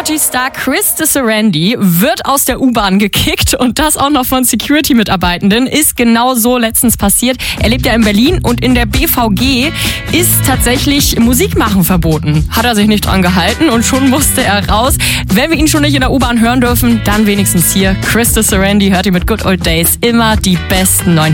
Energy-Star Chris Sarandon wird aus der U-Bahn gekickt und das auch noch von Security-Mitarbeitenden. Ist genau so letztens passiert. Er lebt ja in Berlin und in der BVG ist tatsächlich Musik machen verboten. Hat er sich nicht dran gehalten und schon musste er raus. Wenn wir ihn schon nicht in der U-Bahn hören dürfen, dann wenigstens hier. Chris Sarandon hört ihr mit Good Old Days immer die besten neuen